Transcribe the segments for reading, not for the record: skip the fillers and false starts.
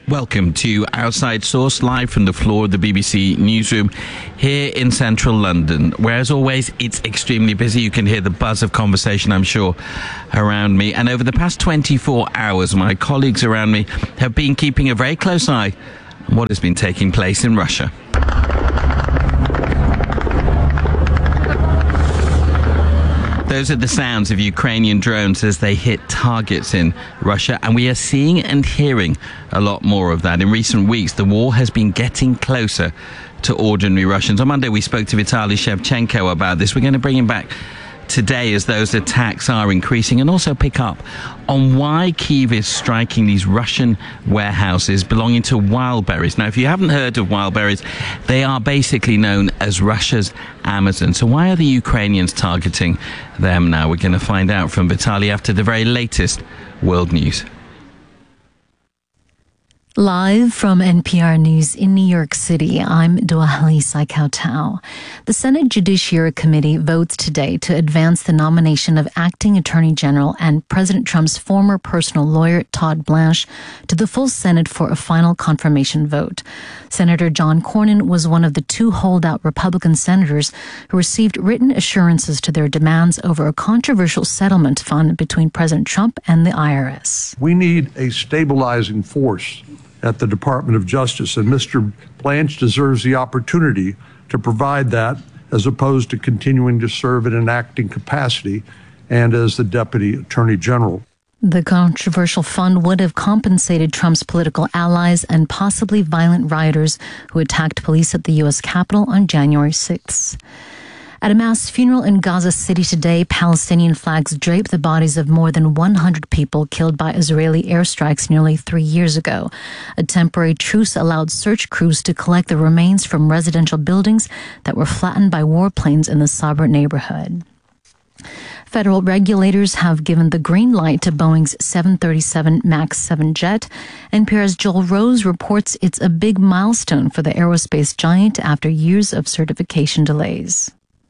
Welcome to Outside Source, live from the floor of the BBC newsroom here in central London, where, as always, it's extremely busy. You can hear the buzz of conversation, I'm sure, around me. And over the past 24 hours, my colleagues around me have been keeping a very close eye on what has been taking place in Russia. Those are the sounds of Ukrainian drones as they hit targets in Russia, and we are seeing and hearing a lot more of that. In recent weeks, the war has been getting closer to ordinary Russians. On Monday, we spoke to Vitaly Shevchenko about this. We're going to bring him back today as those attacks are increasing, and also pick up on why Kyiv is striking these Russian warehouses belonging to Wildberries. Now, if you haven't heard of Wildberries, they are basically known as Russia's Amazon. So why are the Ukrainians targeting them now? We're going to find out from Vitaly after the very latest world news. Live from NPR News in New York City, I'm Doahali Saikautau. The Senate Judiciary Committee votes today to advance the nomination of Acting Attorney General and President Trump's former personal lawyer, Todd Blanche, to the full Senate for a final confirmation vote. Senator John Cornyn was one of the two holdout Republican senators who received written assurances to their demands over a controversial settlement fund between President Trump and the IRS. We need a stabilizing force at the Department of Justice, and Mr. Blanche deserves the opportunity to provide that, as opposed to continuing to serve in an acting capacity and as the Deputy Attorney General. The controversial fund would have compensated Trump's political allies and possibly violent rioters who attacked police at the U.S. Capitol on January 6th. At a mass funeral in Gaza City today, Palestinian flags draped the bodies of more than 100 people killed by Israeli airstrikes nearly 3 years ago. A temporary truce allowed search crews to collect the remains from residential buildings that were flattened by warplanes in the Sabra neighborhood. Federal regulators have given the green light to Boeing's 737 MAX 7 jet. NPR's Joel Rose reports it's a big milestone for the aerospace giant after years of certification delays.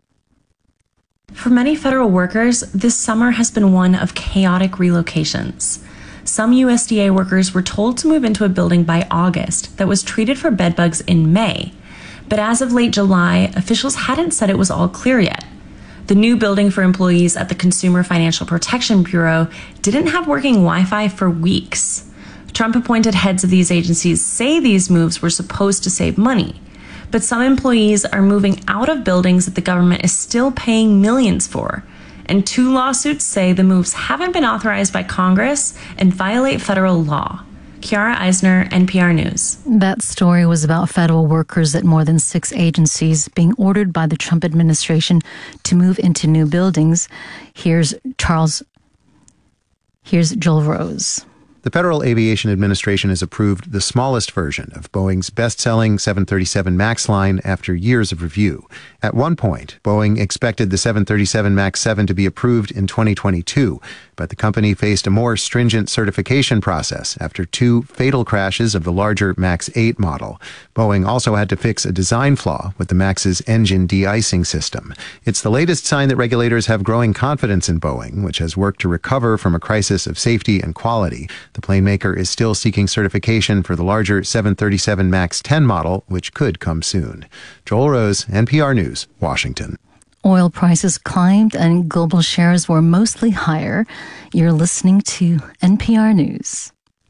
For many federal workers, this summer has been one of chaotic relocations. Some USDA workers were told to move into a building by August that was treated for bedbugs in May. But as of late July, officials hadn't said it was all clear yet. The new building for employees at the Consumer Financial Protection Bureau didn't have working Wi-Fi for weeks. Trump-appointed heads of these agencies say these moves were supposed to save money. But some employees are moving out of buildings that the government is still paying millions for. And two lawsuits say the moves haven't been authorized by Congress and violate federal law. Kiara Eisner, NPR News. That story was about federal workers at more than 6 agencies being ordered by the Trump administration to move into new buildings. Here's Joel Rose. The Federal Aviation Administration has approved the smallest version of Boeing's best-selling 737 MAX line after years of review. At one point, Boeing expected the 737 MAX 7 to be approved in 2022, but the company faced a more stringent certification process after 2 fatal crashes of the larger MAX 8 model. Boeing also had to fix a design flaw with the MAX's engine de-icing system. It's the latest sign that regulators have growing confidence in Boeing, which has worked to recover from a crisis of safety and quality. The plane maker is still seeking certification for the larger 737 MAX 10 model, which could come soon. Joel Rose, NPR News, Washington. Oil prices climbed and global shares were mostly higher. You're listening to NPR News.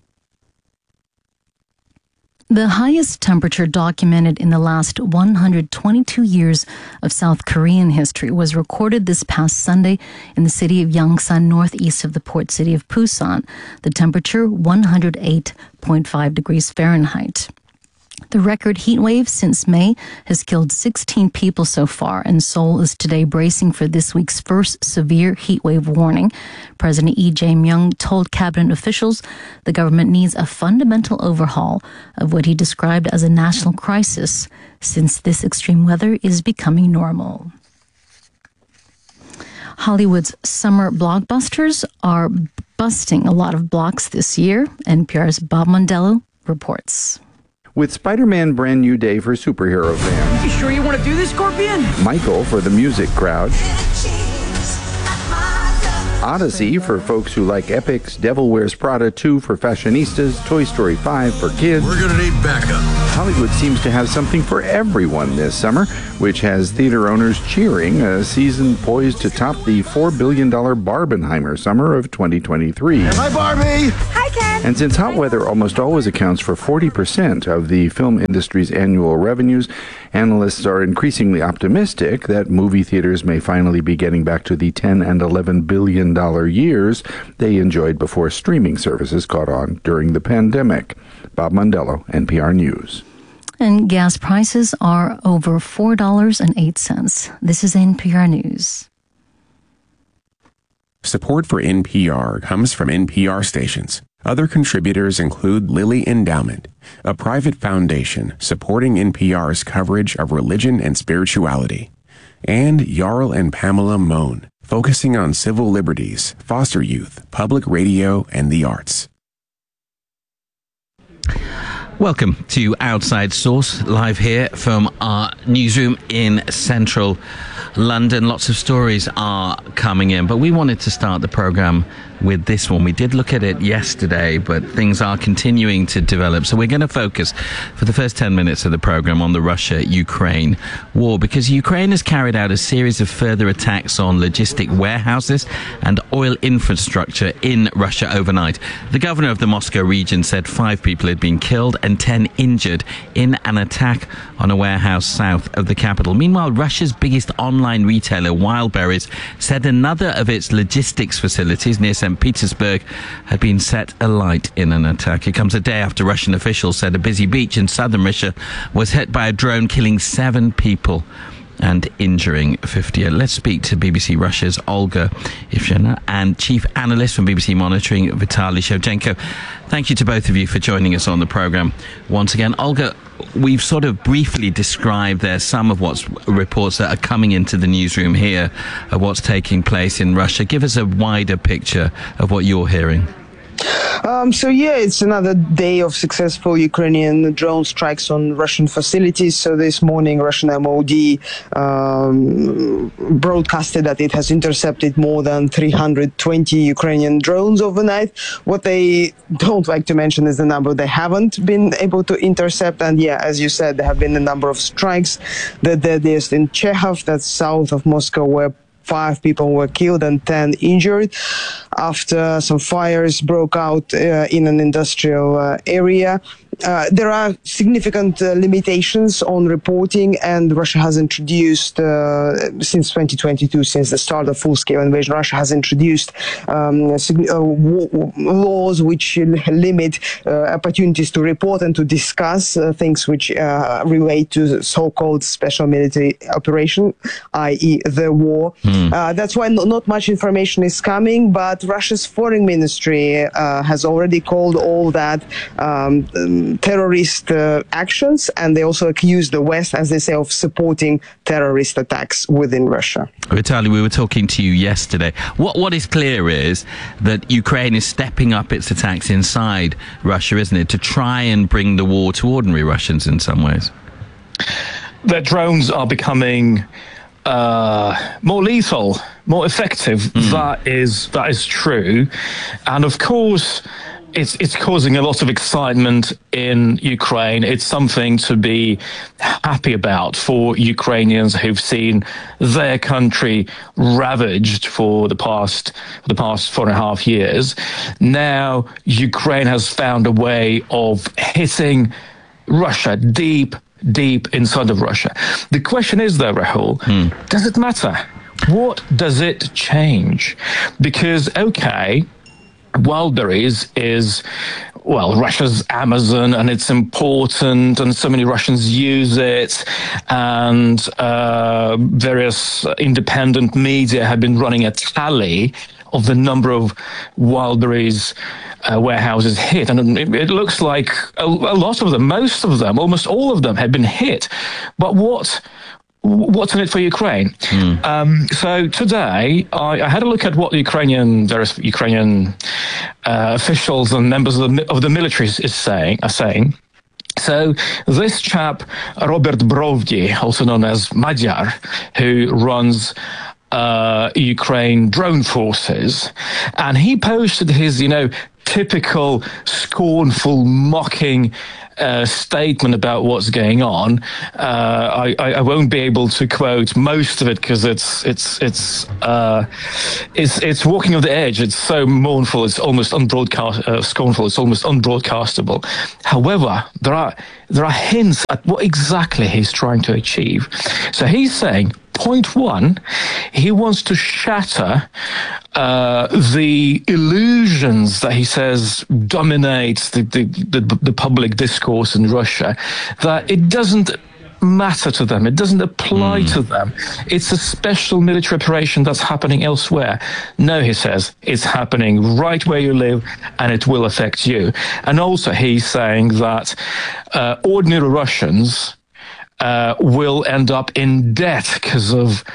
The highest temperature documented in the last 122 years of South Korean history was recorded this past Sunday in the city of Yongsan, northeast of the port city of Busan. The temperature, 108.5 degrees Fahrenheit. The record heat wave since May has killed 16 people so far, and Seoul is today bracing for this week's first severe heat wave warning. President Lee Jae-myung told cabinet officials the government needs a fundamental overhaul of what he described as a national crisis, since this extreme weather is becoming normal. Hollywood's summer blockbusters are busting a lot of blocks this year. NPR's Bob Mondello reports. With Spider-Man Brand New Day for superhero fans. You sure you want to do this, Scorpion? Michael for the music crowd. Odyssey for folks who like epics, Devil Wears Prada 2 for fashionistas, Toy Story 5 for kids. We're gonna need backup. Hollywood seems to have something for everyone this summer, which has theater owners cheering, a season poised to top the $4 billion Barbenheimer summer of 2023. Hi, Barbie! Hi, Ken! And since hot weather almost always accounts for 40% of the film industry's annual revenues, analysts are increasingly optimistic that movie theaters may finally be getting back to the $10 and $11 billion years they enjoyed before streaming services caught on during the pandemic. Bob Mondello, NPR News. And gas prices are over $4.08. This is NPR News. Support for NPR comes from NPR stations. Other contributors include Lilly Endowment, a private foundation supporting NPR's coverage of religion and spirituality, and Jarl and Pamela Mohn, focusing on civil liberties, foster youth, public radio, and the arts. Welcome to Outside Source, live here from our newsroom in central London. Lots of stories are coming in, but we wanted to start the program with this one. We did look at it yesterday, but things are continuing to develop. So we're going to focus for the first 10 minutes of the program on the Russia-Ukraine war, because Ukraine has carried out a series of further attacks on logistic warehouses and oil infrastructure in Russia overnight. The governor of the Moscow region said 5 people had been killed and 10 injured in an attack on a warehouse south of the capital. Meanwhile, Russia's biggest online retailer, Wildberries, said another of its logistics facilities near St. Petersburg had been set alight in an attack. It comes a day after Russian officials said a busy beach in southern Russia was hit by a drone, killing 7 people and injuring 50. Let's speak to BBC Russia's Olga Ivshina and chief analyst from BBC Monitoring, Vitaly Shevchenko. Thank you to both of you for joining us on the program once again. Olga, we've sort of briefly described there some of what's reports that are coming into the newsroom here of what's taking place in Russia. Give us a wider picture of what you're hearing. It's another day of successful Ukrainian drone strikes on Russian facilities. So this morning, Russian MOD broadcasted that it has intercepted more than 320 Ukrainian drones overnight. What they don't like to mention is the number they haven't been able to intercept. And as you said, there have been a number of strikes. The deadliest in Chekhov, that's south of Moscow, where 5 people were killed and 10 injured after some fires broke out in an industrial area. There are significant limitations on reporting, and Russia has introduced, since 2022, since the start of full-scale invasion, Russia has introduced laws which limit opportunities to report and to discuss things which relate to so-called special military operation, i.e. the war. That's why not much information is coming, but Russia's foreign ministry has already called all that terrorist actions, and they also accuse the West, as they say, of supporting terrorist attacks within Russia. Vitaly, we were talking to you yesterday. What is clear is that Ukraine is stepping up its attacks inside Russia, isn't it, to try and bring the war to ordinary Russians in some ways? Their drones are becoming more lethal, more effective. That is true, and of course it's causing a lot of excitement in Ukraine. It's something to be happy about for Ukrainians who've seen their country ravaged for the past 4.5 years. Now Ukraine has found a way of hitting Russia deep inside of Russia. The question is, though, Rahul, does it matter? What does it change? Because, Wildberries is, Russia's Amazon, and it's important, and so many Russians use it, and various independent media have been running a tally of the number of Wildberries warehouses hit, and it looks like a lot of them, most of them, almost all of them have been hit. But what's in it for Ukraine? So today, I had a look at what various Ukrainian officials and members of the military are saying. So this chap, Robert Brovdi, also known as Magyar, who runs Ukraine drone forces. And he posted his, typical scornful, mocking statement about what's going on. I won't be able to quote most of it because it's walking on the edge. It's so mournful. It's almost scornful. It's almost unbroadcastable. However, there are hints at what exactly he's trying to achieve. So he's saying, point one, he wants to shatter the illusions that he says dominate the public discourse in Russia, that it doesn't matter to them. It doesn't apply to them. It's a special military operation that's happening elsewhere. No, he says, it's happening right where you live and it will affect you. And also he's saying that ordinary Russians will end up in debt because of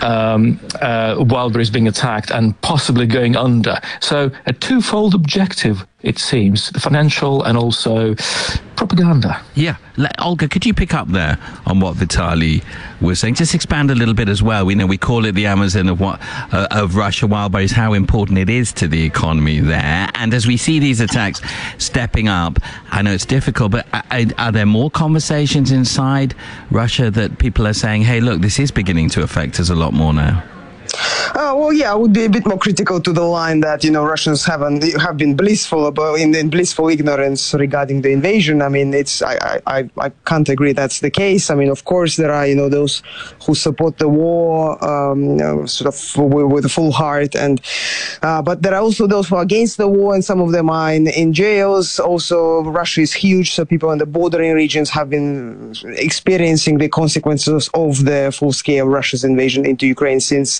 Wildberries being attacked and possibly going under. So a twofold objective, it seems, financial and also propaganda. Yeah. Olga, could you pick up there on what Vitaly was saying? Just expand a little bit as well. We call it the Amazon of Russia, Wildberries, how important it is to the economy there. And as we see these attacks stepping up, I know it's difficult, but are there more conversations inside Russia that people are saying, hey, look, this is beginning to affect us a lot more now? Well, yeah, I would be a bit more critical to the line that, Russians have been blissful in blissful ignorance regarding the invasion. I mean, I can't agree that's the case. I mean, of course, there are, those who support the war, sort of with a full heart. But there are also those who are against the war, and some of them are in jails. Also, Russia is huge, so people in the bordering regions have been experiencing the consequences of the full-scale Russia's invasion into Ukraine since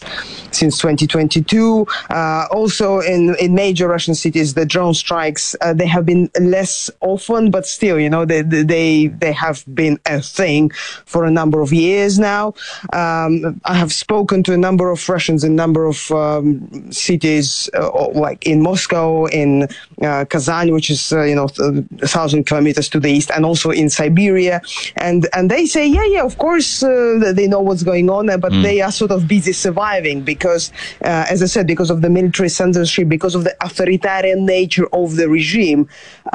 2022. Also, in major Russian cities, the drone strikes, they have been less often, but still, they have been a thing for a number of years now. I have spoken to a number of Russians in a number of cities, like in Moscow, in Kazan, which is 1,000 kilometers to the east, and also in Siberia, and they say, yeah, of course, they know what's going on, but they are sort of busy surviving because, as I said, because of the military censorship, because of the authoritarian nature of the regime,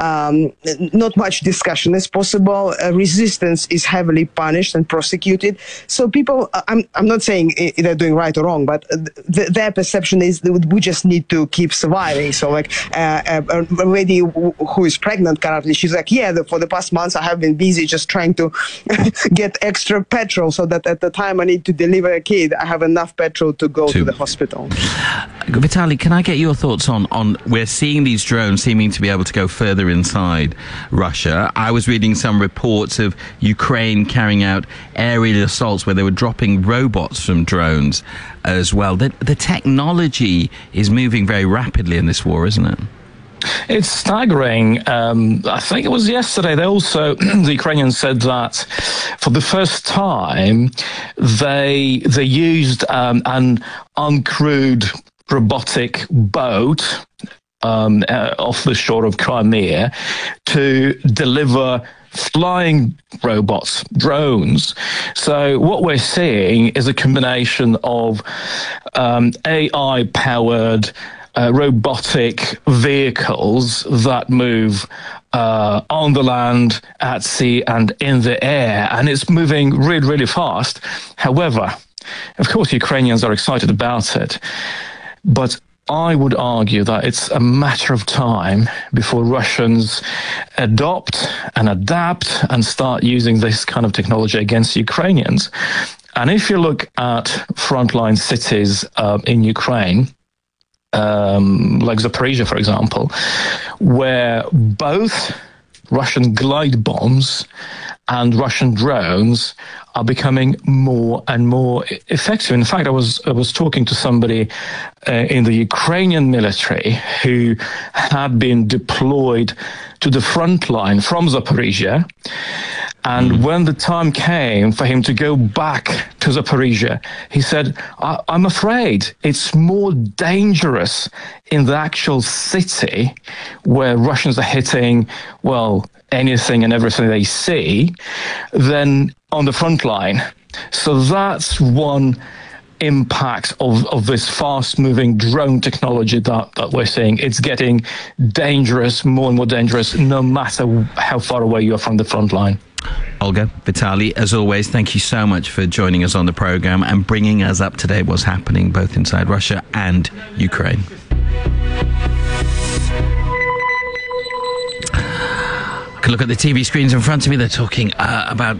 not much discussion is possible. Resistance is heavily punished and prosecuted. So people, I'm not saying they're doing right or wrong, but their perception is that we just need to keep surviving. So like a lady who is pregnant currently, she's like, for the past months I have been busy just trying to get extra petrol so that at the time I need to deliver a kid, I have enough petrol to go to the hospital. Vitaly, can I get your thoughts on we're seeing these drones seeming to be able to go further inside Russia. I was reading some reports of Ukraine carrying out aerial assaults where they were dropping robots from drones as well. The technology is moving very rapidly in this war, isn't it? It's staggering. I think it was yesterday. They also, the Ukrainians said that for the first time, they used an uncrewed robotic boat off the shore of Crimea to deliver flying robots, drones. So what we're seeing is a combination of AI-powered robotic vehicles that move on the land, at sea, and in the air, and it's moving really, really fast. However, of course, Ukrainians are excited about it, but I would argue that it's a matter of time before Russians adopt and adapt and start using this kind of technology against Ukrainians. And if you look at frontline cities in Ukraine, like Zaporizhia, for example, where both Russian glide bombs and Russian drones are becoming more and more effective. In fact, I was talking to somebody in the Ukrainian military who had been deployed to the front line from Zaporizhia. And when the time came for him to go back to Zaporizhia, he said, I'm afraid it's more dangerous in the actual city where Russians are hitting, anything and everything they see than on the front line. So that's one impact of this fast-moving drone technology that we're seeing. It's getting dangerous, more and more dangerous, no matter how far away you are from the front line. Olga, Vitaly, as always, thank you so much for joining us on the program and bringing us up to date what's happening both inside Russia and Ukraine. I can look at the TV screens in front of me. They're talking about